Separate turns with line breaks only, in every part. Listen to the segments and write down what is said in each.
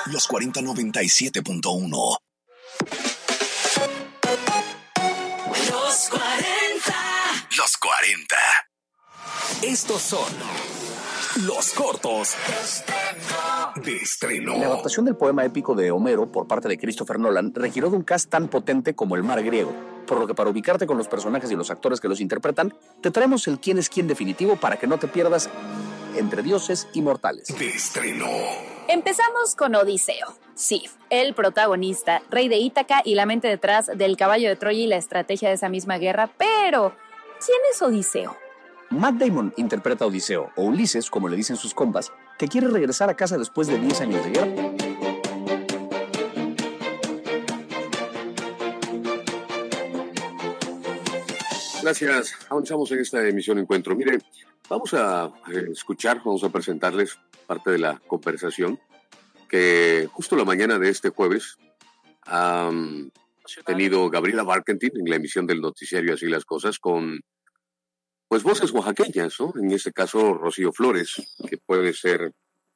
Los 4097.1.
Los 40.
Los 40. Estos son los cortos de estreno.
La adaptación del poema épico de Homero por parte de Christopher Nolan requirió de un cast tan potente como el mar griego, por lo que para ubicarte con los personajes y los actores que los interpretan, te traemos el quién es quién definitivo para que no te pierdas entre dioses y mortales.
De estreno.
Empezamos con Odiseo, Sif, el protagonista, rey de Ítaca y la mente detrás del caballo de Troya y la estrategia de esa misma guerra. Pero, ¿quién es Odiseo?
Matt Damon interpreta a Odiseo, o Ulises, como le dicen sus compas, que quiere regresar a casa después de 10 años de guerra.
Gracias. Avanzamos en esta emisión Encuentro. Mire, vamos a escuchar, vamos a presentarles parte de la conversación que justo la mañana de este jueves ha tenido Gabriela Barkentin en la emisión del noticiario Así las Cosas con, pues, voces oaxaqueñas, ¿no? En este caso, Rocío Flores, que puede ser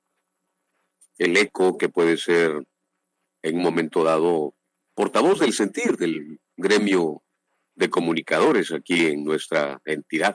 el eco, que puede ser en un momento dado portavoz del sentir del gremio de comunicadores aquí en nuestra entidad.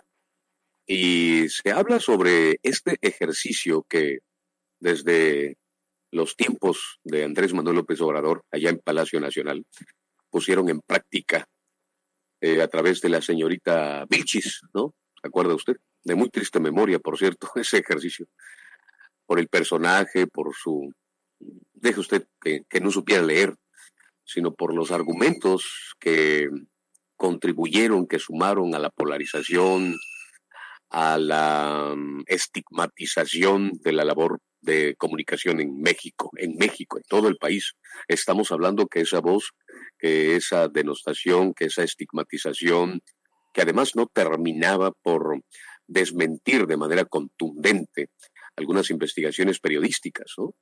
Y se habla sobre este ejercicio que desde los tiempos de Andrés Manuel López Obrador, allá en Palacio Nacional, pusieron en práctica a través de la señorita Vilchis, ¿no? ¿Se acuerda usted? De muy triste memoria, por cierto, ese ejercicio. Por el personaje, por su... Deje usted que no supiera leer, sino por los argumentos que contribuyeron, que sumaron a la polarización, a la estigmatización de la labor de comunicación en México, en todo el país. Estamos hablando que esa voz, que esa denostación, que esa estigmatización, que además no terminaba por desmentir de manera contundente algunas investigaciones periodísticas, ¿no?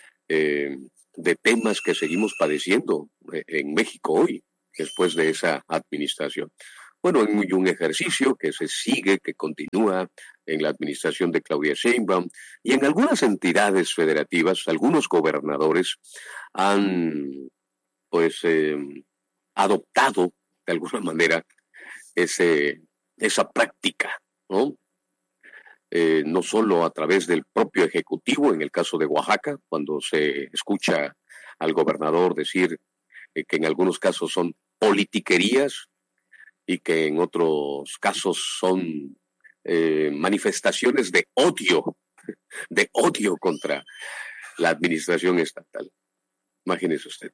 De temas que seguimos padeciendo en México hoy, después de esa administración. Bueno, hay un ejercicio que se sigue, que continúa en la administración de Claudia Sheinbaum y en algunas entidades federativas, algunos gobernadores han, pues, adoptado de alguna manera esa práctica, ¿no? No solo a través del propio Ejecutivo, en el caso de Oaxaca, cuando se escucha al gobernador decir que en algunos casos son politiquerías y que en otros casos son manifestaciones de odio contra la administración estatal. Imagínese usted.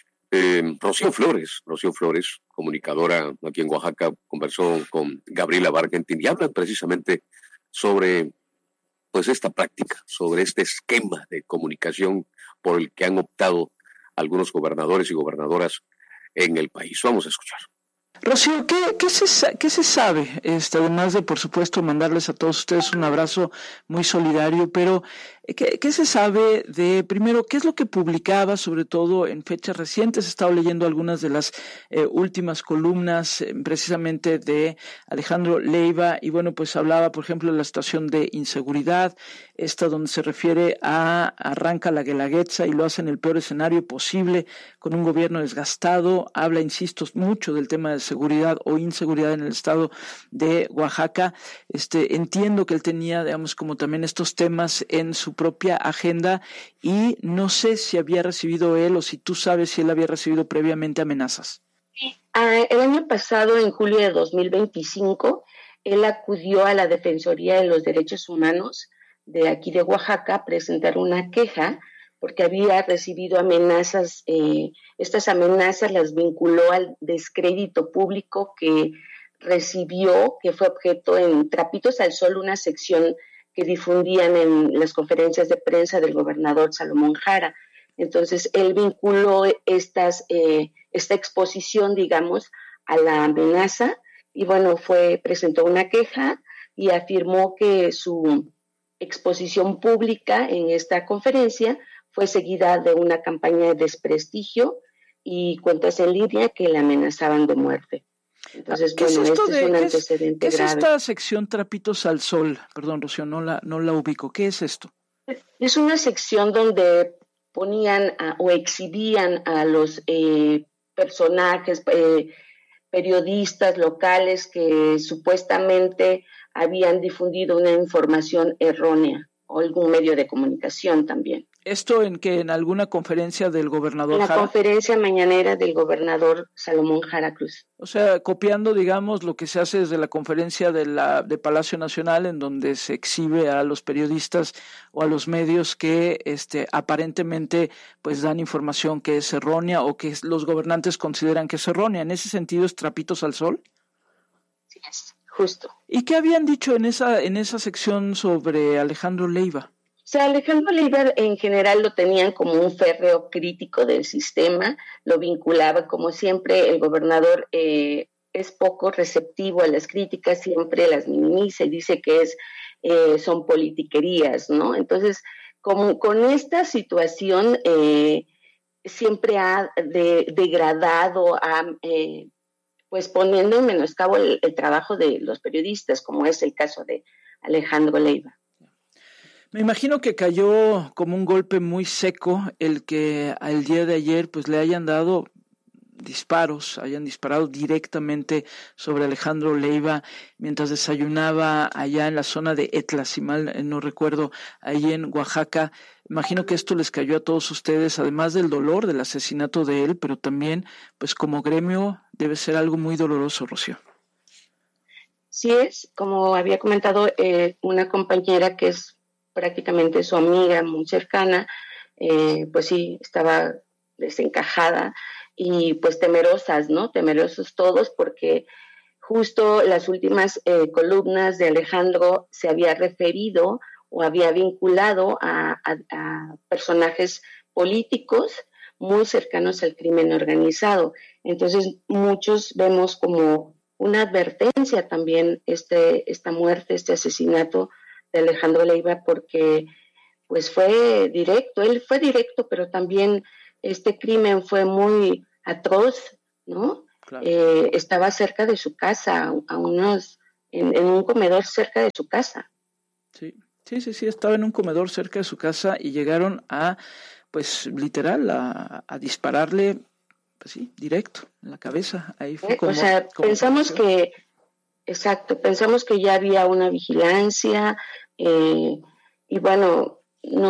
Rocío Flores, comunicadora aquí en Oaxaca, conversó con Gabriela Barkentin y hablan precisamente sobre, pues, esta práctica, sobre este esquema de comunicación por el que han optado algunos gobernadores y gobernadoras en el país. Vamos a escuchar.
Rocío, ¿qué se sabe? Además de, por supuesto, mandarles a todos ustedes un abrazo muy solidario, pero ¿qué se sabe de, primero, qué es lo que publicaba, sobre todo en fechas recientes? He estado leyendo algunas de las últimas columnas, precisamente de Alejandro Leiva, y bueno, pues hablaba, por ejemplo, de la situación de inseguridad, donde se refiere a arranca la Guelaguetza y lo hace en el peor escenario posible, con un gobierno desgastado. Habla, insisto, mucho del tema de seguridad o inseguridad en el estado de Oaxaca. Entiendo que él tenía, digamos, como también estos temas en su propia agenda, y no sé si había recibido él, o si tú sabes si él había recibido previamente amenazas.
El año pasado, en julio de 2025, él acudió a la Defensoría de los Derechos Humanos de aquí de Oaxaca a presentar una queja porque había recibido amenazas. Estas amenazas las vinculó al descrédito público que recibió, que fue objeto en Trapitos al Sol, una sección que difundían en las conferencias de prensa del gobernador Salomón Jara. Entonces, él vinculó esta exposición, digamos, a la amenaza, y bueno, presentó una queja y afirmó que su exposición pública en esta conferencia fue seguida de una campaña de desprestigio y cuentas en línea que le amenazaban de muerte. Entonces, bueno, este es un antecedente grave.
¿Qué es esta sección Trapitos al Sol? Perdón, Rocío, no la ubico. ¿Qué es esto?
Es una sección donde ponían o exhibían a los personajes, periodistas locales que supuestamente habían difundido una información errónea o algún medio de comunicación también.
¿Esto en alguna conferencia del gobernador
En la
Jara?
conferencia mañanera del gobernador Salomón Jara Cruz.
O sea, copiando, digamos, lo que se hace desde la conferencia de Palacio Nacional, en donde se exhibe a los periodistas o a los medios que aparentemente pues dan información que es errónea o que los gobernantes consideran que es errónea. ¿En ese sentido es trapitos al sol?
Sí, es justo.
¿Y qué habían dicho en esa sección sobre Alejandro Leiva?
O sea, Alejandro Leiva en general lo tenían como un férreo crítico del sistema, lo vinculaba, como siempre, el gobernador es poco receptivo a las críticas, siempre las minimiza y dice que son politiquerías, ¿no? Entonces, con esta situación siempre ha degradado, pues poniendo en menoscabo el trabajo de los periodistas, como es el caso de Alejandro Leiva.
Me imagino que cayó como un golpe muy seco el que al día de ayer pues le hayan dado hayan disparado directamente sobre Alejandro Leiva mientras desayunaba allá en la zona de Etla, si mal no recuerdo, ahí en Oaxaca. Imagino que esto les cayó a todos ustedes, además del dolor del asesinato de él, pero también pues como gremio debe ser algo muy doloroso, Rocío.
Sí es, como había comentado una compañera que es prácticamente su amiga muy cercana, pues sí, estaba desencajada y pues temerosas, ¿no? Temerosos todos porque justo las últimas columnas de Alejandro se había referido o había vinculado a personajes políticos muy cercanos al crimen organizado. Entonces muchos vemos como una advertencia también esta muerte, este asesinato de Alejandro Leiva, porque pues fue directo, él fue directo, pero también este crimen fue muy atroz, ¿no? Claro. Estaba cerca de su casa, en un comedor cerca de su casa.
Sí, estaba en un comedor cerca de su casa y llegaron pues literal, a dispararle, pues sí, directo, en la cabeza. Ahí fue como,
o sea, pensamos que ya había una vigilancia, y bueno,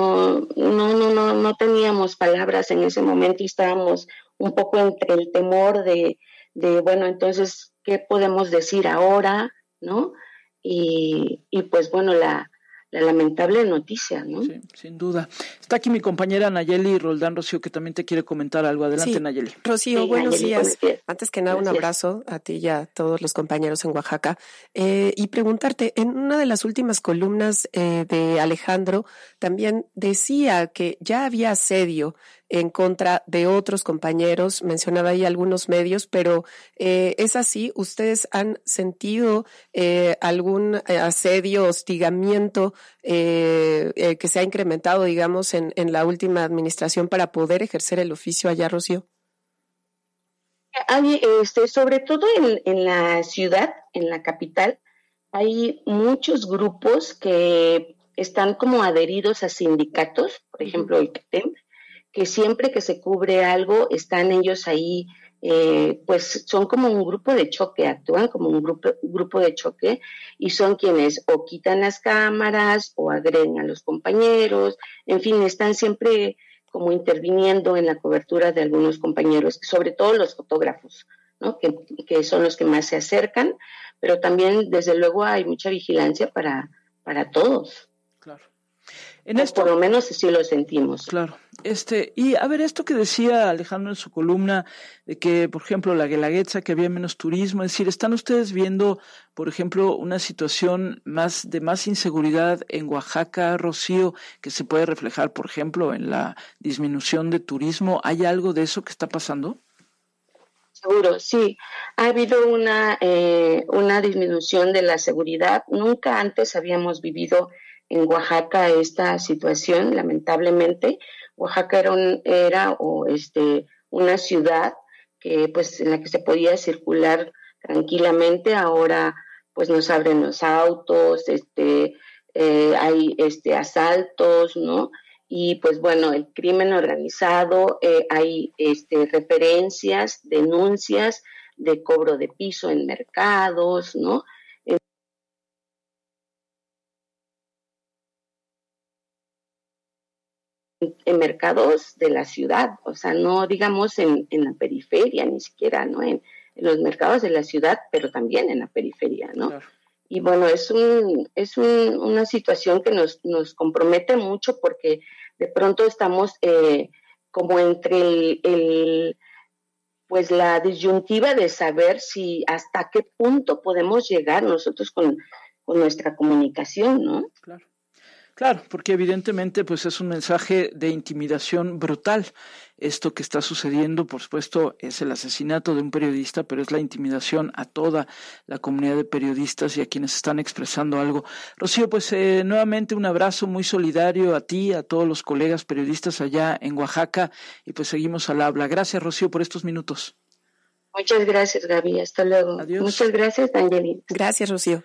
no teníamos palabras en ese momento y estábamos un poco entre el temor de bueno, entonces, ¿qué podemos decir ahora? ¿No? Y pues bueno, la lamentable noticia, ¿no?
Sí, sin duda. Está aquí mi compañera Nayeli Roldán, Rocío, que también te quiere comentar algo. Adelante, sí. Nayeli.
Rocío, sí, buenos días. Antes que nada, un abrazo a ti y a todos los compañeros en Oaxaca. Y preguntarte, en una de las últimas columnas de Alejandro, también decía que ya había asedio en contra de otros compañeros, mencionaba ahí algunos medios, pero ¿es así? ¿Ustedes han sentido algún asedio, hostigamiento que se ha incrementado, digamos, en la última administración para poder ejercer el oficio allá, Rocío?
Hay, sobre todo en la ciudad, en la capital, hay muchos grupos que están como adheridos a sindicatos, por ejemplo, el CATEM, que siempre que se cubre algo están ellos ahí, pues son como un grupo de choque, actúan como un grupo de choque y son quienes o quitan las cámaras o agreden a los compañeros, en fin, están siempre como interviniendo en la cobertura de algunos compañeros, sobre todo los fotógrafos, ¿no? Que son los que más se acercan, pero también desde luego hay mucha vigilancia para todos.
Claro.
Por lo menos así lo sentimos.
Claro. Y a ver, esto que decía Alejandro en su columna, de que, por ejemplo, la Guelaguetza, que había menos turismo, es decir, ¿están ustedes viendo, por ejemplo, una situación de más inseguridad en Oaxaca, Rocío, que se puede reflejar, por ejemplo, en la disminución de turismo? ¿Hay algo de eso que está pasando?
Seguro, sí. Ha habido una disminución de la seguridad. Nunca antes habíamos vivido en Oaxaca esta situación, lamentablemente. Oaxaca era una ciudad que pues en la que se podía circular tranquilamente. Ahora pues nos abren los autos, hay asaltos, ¿no? y pues bueno, el crimen organizado, hay referencias, denuncias de cobro de piso en mercados, ¿no? En mercados de la ciudad, o sea, no digamos en la periferia, ni siquiera, ¿no? En los mercados de la ciudad, pero también en la periferia, ¿no? Claro. Y bueno, es una situación que nos compromete mucho porque de pronto estamos como entre pues la disyuntiva de saber si hasta qué punto podemos llegar nosotros con nuestra comunicación, ¿no?
Claro. Claro, porque evidentemente pues es un mensaje de intimidación brutal. Esto que está sucediendo, por supuesto, es el asesinato de un periodista, pero es la intimidación a toda la comunidad de periodistas y a quienes están expresando algo. Rocío, pues nuevamente un abrazo muy solidario a ti, a todos los colegas periodistas allá en Oaxaca, y pues seguimos al habla. Gracias, Rocío, por estos minutos.
Muchas gracias, Gaby. Hasta luego.
Adiós.
Muchas gracias, Angelina.
Gracias, Rocío.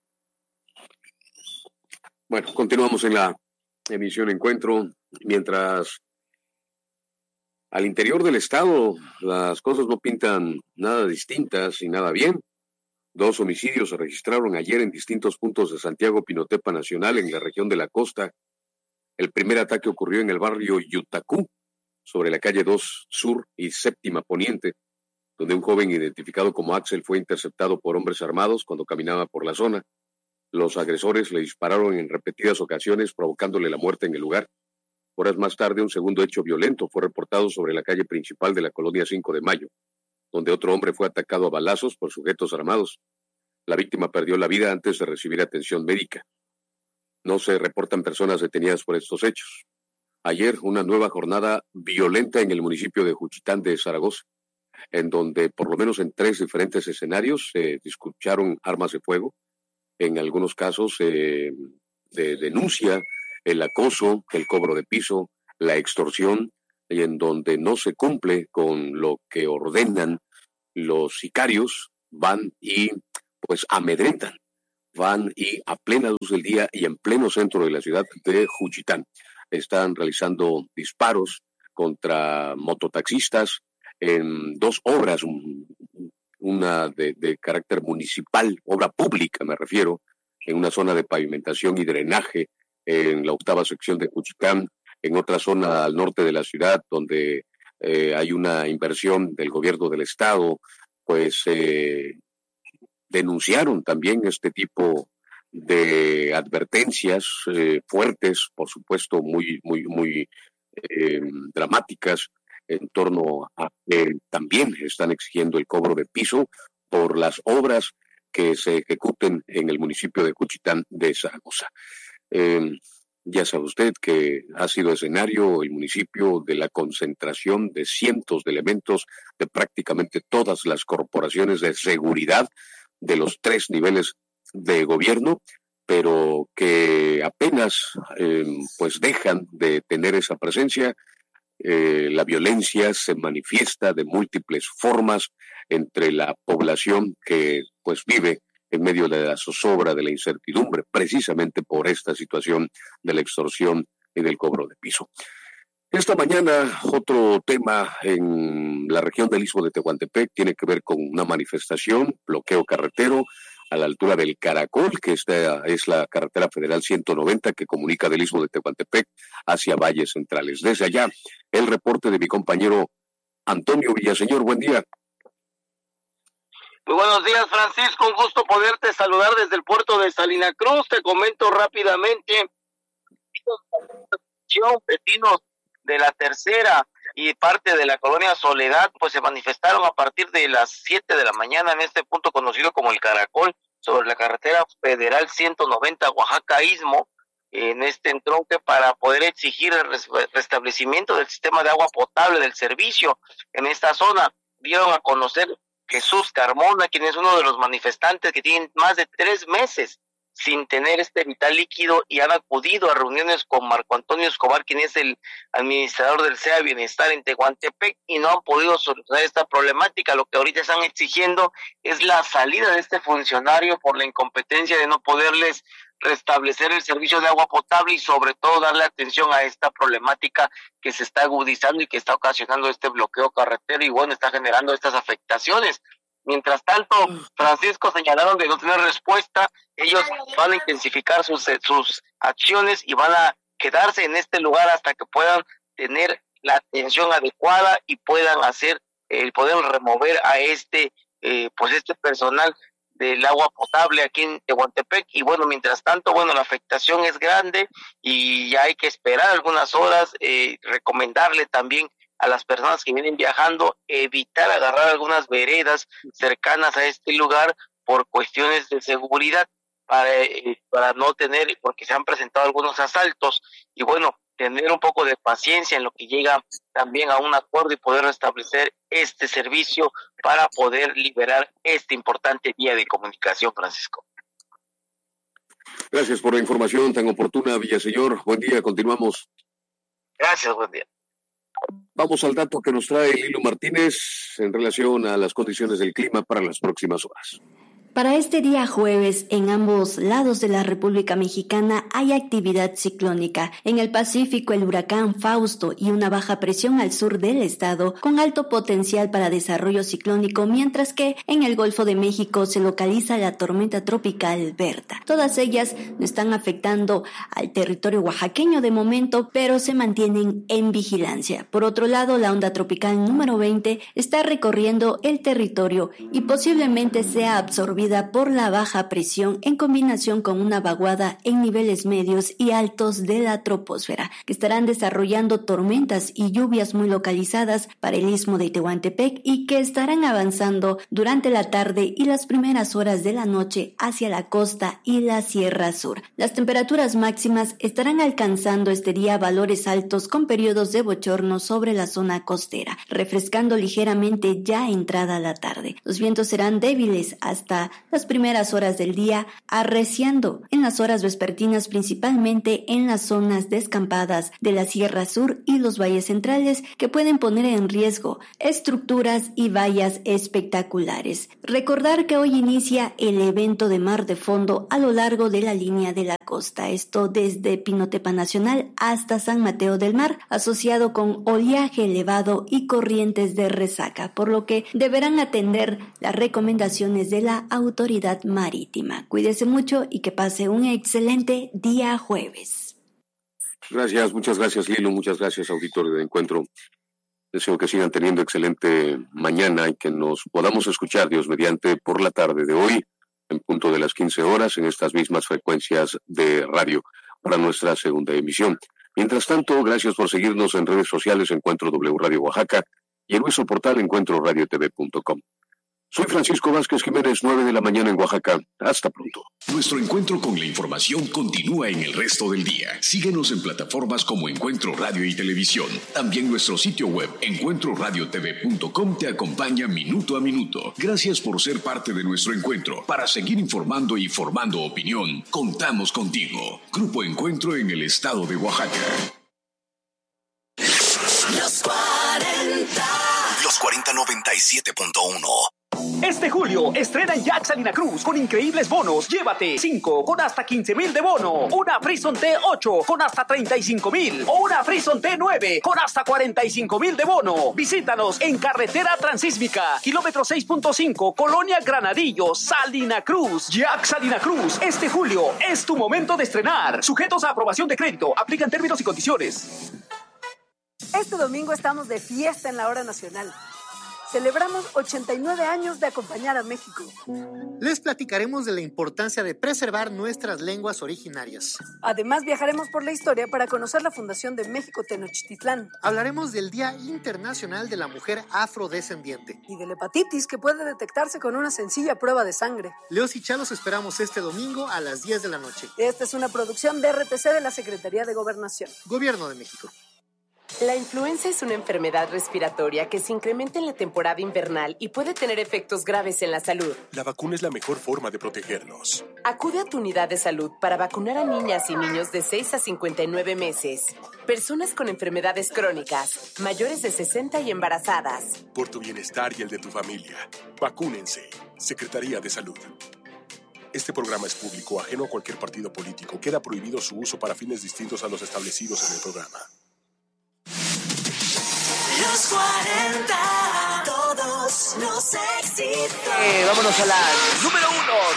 Bueno, continuamos en la emisión Encuentro, mientras al interior del estado las cosas no pintan nada distintas y nada bien. 2 homicidios se registraron ayer en distintos puntos de Santiago Pinotepa Nacional, en la región de la costa. El primer ataque ocurrió en el barrio Yutacú, sobre la calle 2 Sur y Séptima Poniente, donde un joven identificado como Axel fue interceptado por hombres armados cuando caminaba por la zona. Los agresores le dispararon en repetidas ocasiones, provocándole la muerte en el lugar. Horas más tarde, un segundo hecho violento fue reportado sobre la calle principal de la colonia 5 de Mayo, donde otro hombre fue atacado a balazos por sujetos armados. La víctima perdió la vida antes de recibir atención médica. No se reportan personas detenidas por estos hechos. Ayer, una nueva jornada violenta en el municipio de Juchitán de Zaragoza, en donde por lo menos en 3 diferentes escenarios se escucharon armas de fuego. En algunos casos de denuncia, el acoso, el cobro de piso, la extorsión, y en donde no se cumple con lo que ordenan los sicarios, van y pues amedrentan, van y a plena luz del día y en pleno centro de la ciudad de Juchitán están realizando disparos contra mototaxistas en 2 obras, una de carácter municipal, obra pública me refiero, en una zona de pavimentación y drenaje en la 8ª sección de Juchitán, en otra zona al norte de la ciudad donde hay una inversión del gobierno del estado, pues denunciaron también este tipo de advertencias fuertes, por supuesto muy dramáticas, en torno a que también están exigiendo el cobro de piso por las obras que se ejecuten en el municipio de Juchitán de Zaragoza. Ya sabe usted que ha sido escenario el municipio de la concentración de cientos de elementos de prácticamente todas las corporaciones de seguridad de los 3 niveles de gobierno, pero que apenas pues dejan de tener esa presencia. La violencia se manifiesta de múltiples formas entre la población que pues vive en medio de la zozobra, de la incertidumbre, precisamente por esta situación de la extorsión y del cobro de piso. Esta mañana, otro tema en la región del Istmo de Tehuantepec tiene que ver con una manifestación, bloqueo carretero, a la altura del Caracol, que esta es la carretera federal 190 que comunica del Istmo de Tehuantepec hacia Valles Centrales. Desde allá, el reporte de mi compañero Antonio Villaseñor. Buen día.
Muy buenos días, Francisco. Un gusto poderte saludar desde el puerto de Salina Cruz. Te comento rápidamente. Vecinos de la Tercera y parte de la colonia Soledad, pues se manifestaron a partir de las 7 de la mañana en este punto conocido como el Caracol, sobre la carretera federal 190 Oaxaca Istmo, en este entronque, para poder exigir el restablecimiento del sistema de agua potable del servicio en esta zona. Dieron a conocer Jesús Carmona, quien es uno de los manifestantes que tienen más de 3 meses sin tener este vital líquido, y han acudido a reuniones con Marco Antonio Escobar, quien es el administrador del SEA Bienestar en Tehuantepec, y no han podido solucionar esta problemática. Lo que ahorita están exigiendo es la salida de este funcionario por la incompetencia de no poderles restablecer el servicio de agua potable y sobre todo darle atención a esta problemática que se está agudizando y que está ocasionando este bloqueo carretero y bueno, está generando estas afectaciones. Mientras tanto, Francisco, señalaron de no tener respuesta, ellos van a intensificar sus acciones y van a quedarse en este lugar hasta que puedan tener la atención adecuada y puedan pueden remover a este personal del agua potable aquí en Tehuantepec. Y bueno, mientras tanto, bueno, la afectación es grande y ya hay que esperar algunas horas, recomendarle también a las personas que vienen viajando evitar agarrar algunas veredas cercanas a este lugar por cuestiones de seguridad para no tener, porque se han presentado algunos asaltos y bueno, tener un poco de paciencia en lo que llega también a un acuerdo y poder restablecer este servicio para poder liberar esta importante vía de comunicación, Francisco.
Gracias por la información tan oportuna, Villaseñor. Buen día, continuamos.
Gracias, buen día.
Vamos al dato que nos trae Lilo Martínez en relación a las condiciones del clima para las próximas horas.
Para este día jueves, en ambos lados de la República Mexicana hay actividad ciclónica. En el Pacífico, el huracán Fausto y una baja presión al sur del estado, con alto potencial para desarrollo ciclónico, mientras que en el Golfo de México se localiza la tormenta tropical Berta. Todas ellas no están afectando al territorio oaxaqueño de momento, pero se mantienen en vigilancia. Por otro lado, la onda tropical número 20 está recorriendo el territorio y posiblemente sea absorbida por la baja presión en combinación con una vaguada en niveles medios y altos de la troposfera, que estarán desarrollando tormentas y lluvias muy localizadas para el istmo de Tehuantepec y que estarán avanzando durante la tarde y las primeras horas de la noche hacia la costa y la Sierra Sur. Las temperaturas máximas estarán alcanzando este día valores altos con periodos de bochorno sobre la zona costera, refrescando ligeramente ya entrada la tarde. Los vientos serán débiles hasta las primeras horas del día, arreciando en las horas vespertinas, principalmente en las zonas descampadas de la Sierra Sur y los valles centrales, que pueden poner en riesgo estructuras y vallas espectaculares. Recordar que hoy inicia el evento de mar de fondo a lo largo de la línea de la costa, esto desde Pinotepa Nacional hasta San Mateo del Mar, asociado con oleaje elevado y corrientes de resaca, por lo que deberán atender las recomendaciones de la autoridad marítima. Cuídese mucho y que pase un excelente día jueves.
Gracias, muchas gracias, Lilo, muchas gracias, auditorio de Encuentro. Deseo que sigan teniendo excelente mañana y que nos podamos escuchar, Dios mediante, por la tarde de hoy, en punto de las 15 horas, en estas mismas frecuencias de radio, para nuestra segunda emisión. Mientras tanto, gracias por seguirnos en redes sociales, Encuentro W Radio Oaxaca, y en nuestro portal encuentroradiotv.com. Soy Francisco Vázquez Jiménez, 9 de la mañana en Oaxaca. Hasta pronto.
Nuestro encuentro con la información continúa en el resto del día. Síguenos en plataformas como Encuentro Radio y Televisión. También nuestro sitio web, encuentroradiotv.com, te acompaña minuto a minuto. Gracias por ser parte de nuestro encuentro. Para seguir informando y formando opinión, contamos contigo. Grupo Encuentro en el estado de Oaxaca.
Los 40.
Los 4097.1.
Este julio estrena en Jack Salina Cruz con increíbles bonos. Llévate 5 con hasta 15,000 de bono, una Frison T8 con hasta 35,000 o una Frison T9 con hasta 45,000 de bono. Visítanos en Carretera Transísmica, kilómetro 6.5, Colonia Granadillo, Salina Cruz. Jack Salina Cruz, este julio es tu momento de estrenar. Sujetos a aprobación de crédito, aplican términos y condiciones.
Este domingo estamos de fiesta en la Hora Nacional. Celebramos 89 años de acompañar a México.
Les platicaremos de la importancia de preservar nuestras lenguas originarias.
Además, viajaremos por la historia para conocer la fundación de México Tenochtitlán.
Hablaremos del Día Internacional de la Mujer Afrodescendiente.
Y de la hepatitis, que puede detectarse con una sencilla prueba de sangre.
Leos y Chalos esperamos este domingo a las 10 de la noche.
Esta es una producción de RTC de la Secretaría de Gobernación.
Gobierno de México.
La influenza es una enfermedad respiratoria que se incrementa en la temporada invernal y puede tener efectos graves en la salud.
La vacuna es la mejor forma de protegernos.
Acude a tu unidad de salud para vacunar a niñas y niños de 6 a 59 meses, personas con enfermedades crónicas, mayores de 60 y embarazadas.
Por tu bienestar y el de tu familia, vacúnense. Secretaría de Salud. Este programa es público, ajeno a cualquier partido político. Queda prohibido su uso para fines distintos a los establecidos en el programa.
Los 40, todos los éxitos.
Vámonos a la número 1.